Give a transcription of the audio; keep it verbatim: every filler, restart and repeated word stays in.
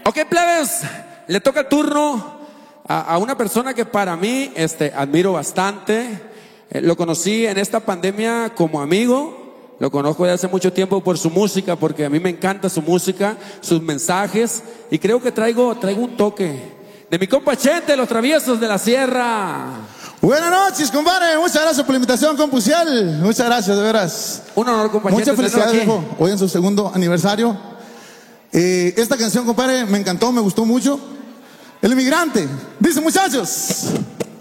Ok, plebes, le toca el turno a, a una persona que para mí este, admiro bastante. Eh, lo conocí en esta pandemia como amigo. Lo conozco desde hace mucho tiempo por su música, porque a mí me encanta su música, sus mensajes. Y creo que traigo, traigo un toque de mi compa Chente, Los Traviesos de la Sierra. Buenas noches, compadre. Muchas gracias por la invitación, compucial. Muchas gracias, de veras. Un honor, compa Muchas Chente, felicidades, tenerlo viejo. Hoy en su segundo aniversario. Eh, esta canción, compadre, me encantó, me gustó mucho. El Inmigrante. Dice, muchachos.